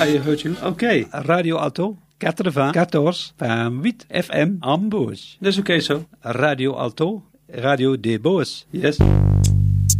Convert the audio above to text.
I heard you. Okay. Radio Alto 94.8 FM Amboos. That's okay, so. Radio Alto, Radio de Boos. Yes.